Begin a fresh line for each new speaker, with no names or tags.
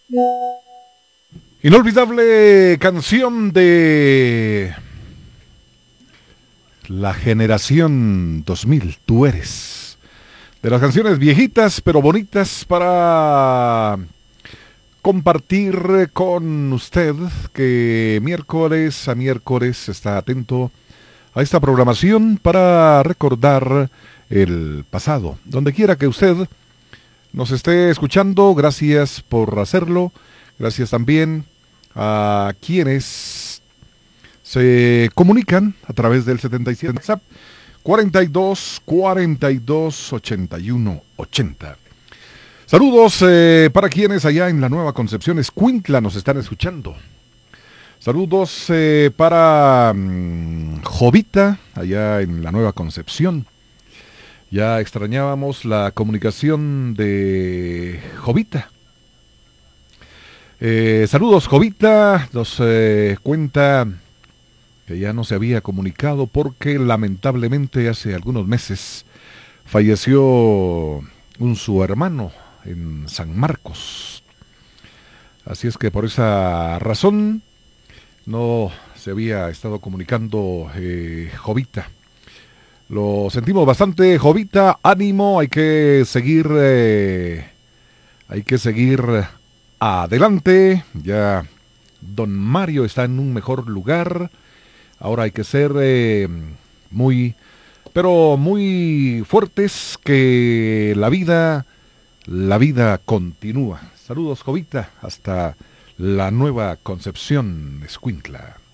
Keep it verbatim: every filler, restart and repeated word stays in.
Inolvidable canción de la generación dos mil, Tú eres. De las canciones viejitas pero bonitas para compartir con usted, que miércoles a miércoles está atento a esta programación para recordar el pasado. Donde quiera que usted nos esté escuchando, gracias por hacerlo. Gracias también a quienes se comunican a través del setenta y siete WhatsApp cuarenta y dos, cuarenta y dos, ochenta y uno, ochenta. Saludos eh, para quienes allá en la Nueva Concepción, Escuintla, nos están escuchando. Saludos eh, para um, Jovita, allá en la Nueva Concepción. Ya extrañábamos la comunicación de Jovita. Eh, saludos, Jovita. Nos eh, cuenta que ya no se había comunicado porque lamentablemente hace algunos meses falleció un su hermano en San Marcos. Así es que por esa razón no se había estado comunicando eh, Jovita. Lo sentimos bastante, Jovita. Ánimo, hay que seguir, eh, hay que seguir adelante. Ya don Mario está en un mejor lugar. Ahora hay que ser eh, muy, pero muy fuertes, que la vida, la vida continúa. Saludos, Jovita, hasta la Nueva Concepción, Escuintla.